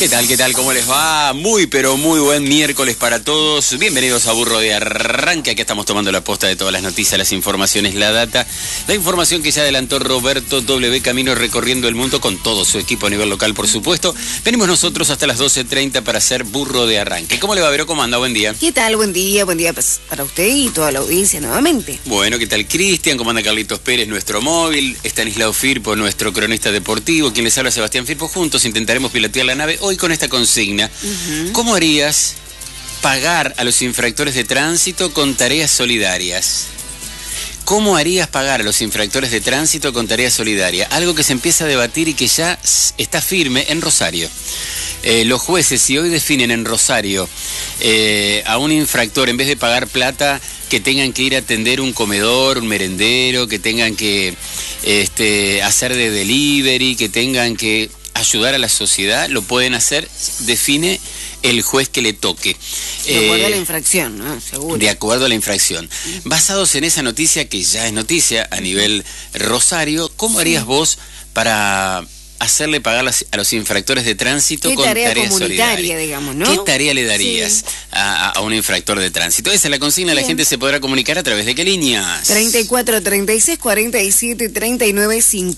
¿Qué tal? ¿Qué tal? ¿Cómo les va? Muy, pero muy buen miércoles para todos. Bienvenidos a Burro de Arranque. Aquí estamos tomando la posta de todas las noticias, las informaciones, la data. La información que ya adelantó Roberto W. Camino recorriendo el mundo con todo su equipo a nivel local, por supuesto. Venimos nosotros hasta las 12:30 para hacer Burro de Arranque. ¿Cómo le va, Vero? ¿Cómo anda? Buen día. ¿Qué tal? Buen día pues, para usted y toda la audiencia nuevamente. Bueno, ¿qué tal, Cristian? ¿Cómo anda Carlitos Pérez, nuestro móvil? Estanislao Firpo, nuestro cronista deportivo. Quien les habla, Sebastián Firpo. Juntos intentaremos pilotear la nave hoy con esta consigna. ¿Cómo harías pagar a los infractores de tránsito con tareas solidarias? ¿Cómo harías pagar a los infractores de tránsito con tareas solidarias? Algo que se empieza a debatir y que ya está firme en Rosario. Los jueces, si hoy definen en Rosario a un infractor, en vez de pagar plata, que tengan que ir a atender un comedor, un merendero, que tengan que hacer de delivery, que tengan que ayudar a la sociedad, lo pueden hacer, define el juez que le toque. De acuerdo a la infracción, ¿no? Seguro. De acuerdo a la infracción. Basados en esa noticia, que ya es noticia a nivel Rosario, ¿cómo harías vos para hacerle pagar a los infractores de tránsito con tareas solidarias? Digamos, ¿no? ¿Qué tarea le darías a un infractor de tránsito? Esa es la consigna. La gente se podrá comunicar a través de qué líneas. 34 36 47 39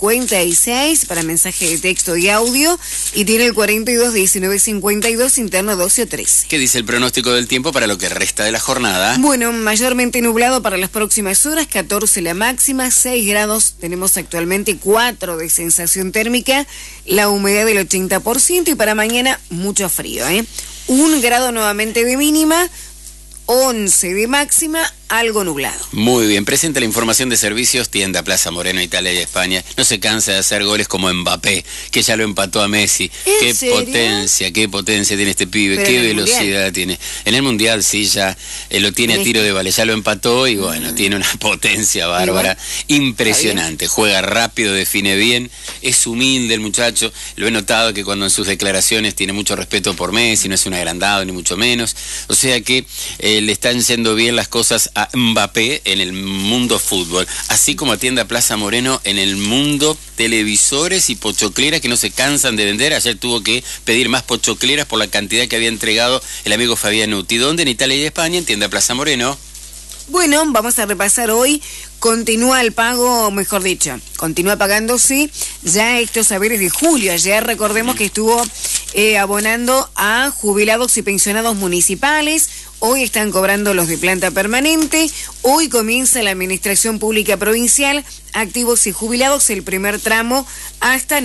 56 para mensaje de texto y audio, y tiene el 42 19 52 interno 12 o 13. ¿Qué dice el pronóstico del tiempo para lo que resta de la jornada? Bueno, mayormente nublado para las próximas horas, 14 la máxima, 6 grados tenemos actualmente, 4 de sensación térmica, la humedad del 80%, y para mañana mucho frío, 1 grado nuevamente de mínima, 11 de máxima, algo nublado. Muy bien, presenta la información de servicios, tienda Plaza Moreno, Italia y España. No se cansa de hacer goles como Mbappé, que ya lo empató a Messi. Qué potencia tiene este pibe, qué velocidad tiene. En el Mundial sí, ya lo tiene a tiro de vale, ya lo empató y bueno, tiene una potencia bárbara, impresionante. Juega rápido, define bien, es humilde el muchacho. Lo he notado que cuando en sus declaraciones tiene mucho respeto por Messi, no es un agrandado ni mucho menos. O sea que le están yendo bien las cosas a Mbappé en el mundo fútbol, así como atiende a Plaza Moreno en el mundo televisores y pochocleras que no se cansan de vender. Ayer tuvo que pedir más pochocleras por la cantidad que había entregado el amigo Fabián Uti. ¿Dónde? En Italia y España, en tienda Plaza Moreno. Bueno, vamos a repasar hoy. Continúa el pago, mejor dicho, continúa pagándose ya estos saberes de julio. Ayer recordemos que estuvo abonando a jubilados y pensionados municipales. Hoy están cobrando los de planta permanente. Hoy comienza la administración pública provincial, activos y jubilados, el primer tramo hasta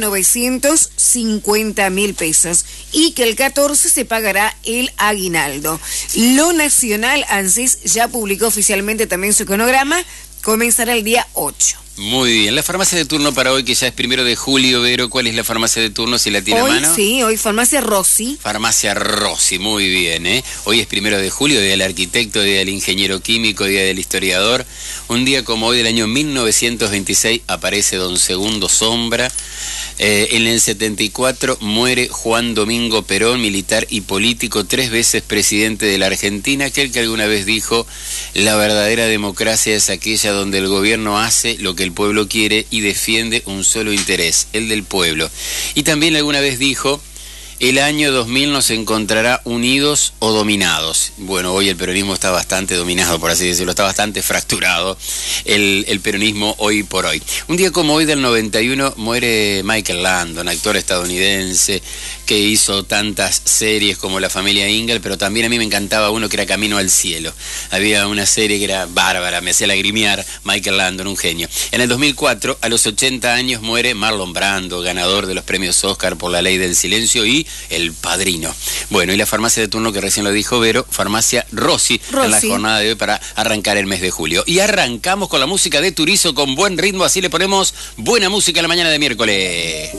950.000 pesos. Y que el 14 se pagará el aguinaldo. Lo nacional, ANSES ya publicó oficialmente también su cronograma. Comenzará el día 8. Muy bien. La farmacia de turno para hoy, que ya es 1 de julio, Vero, ¿cuál es la farmacia de turno, si la tiene a mano? Sí, hoy Farmacia Rossi. Farmacia Rossi, muy bien, ¿eh? Hoy es 1 de julio, día del arquitecto, día del ingeniero químico, día del historiador. Un día como hoy del año 1926 aparece don Segundo Sombra. En el 74 muere Juan Domingo Perón, militar y político, 3 veces presidente de la Argentina, aquel que alguna vez dijo: la verdadera democracia es aquella donde el gobierno hace lo que el pueblo quiere y defiende un solo interés, el del pueblo. Y también alguna vez dijo: el año 2000 nos encontrará unidos o dominados. Bueno, hoy el peronismo está bastante dominado, por así decirlo, está bastante fracturado el peronismo hoy por hoy. Un día como hoy del 91 muere Michael Landon, actor estadounidense que hizo tantas series como La Familia Ingalls, pero también a mí me encantaba uno que era Camino al Cielo. Había una serie que era bárbara, me hacía lagrimear. Michael Landon, un genio. En el 2004, a los 80 años, muere Marlon Brando, ganador de los premios Oscar por La Ley del Silencio y El Padrino. Bueno, y la farmacia de turno, que recién lo dijo Vero, Farmacia Rossi, en la jornada de hoy para arrancar el mes de julio. Y arrancamos con la música de Turizo con buen ritmo, así le ponemos buena música en la mañana de miércoles.